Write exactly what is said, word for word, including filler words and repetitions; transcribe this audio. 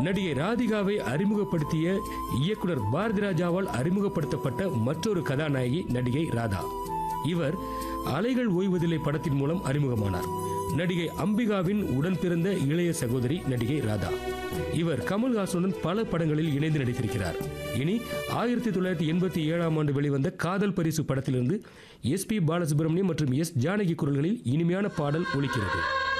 நடிகை ராதிகாவை அறிமுகப்படுத்திய இயக்குனர் பாரதிராஜாவால் அறிமுகப்படுத்தப்பட்ட மற்றொரு கதாநாயகி நடிகை ராதா. இவர் அலைகள் ஓய்வதில்லை படத்தின் மூலம் அறிமுகமானார். நடிகை அம்பிகாவின் உடன் பிறந்த இளைய சகோதரி நடிகை ராதா. இவர் கமல்ஹாசனுடன் பல படங்களில் இணைந்து நடித்திருக்கிறார். இனி ஆயிரத்தி தொள்ளாயிரத்தி எண்பத்தி ஏழாம் ஆண்டு வெளிவந்த காதல் பரிசு படத்திலிருந்து எஸ் பி பாலசுப்ரமணியம் மற்றும் எஸ் ஜானகி குரல்களில் இனிமையான பாடல் ஒலிக்கிறது.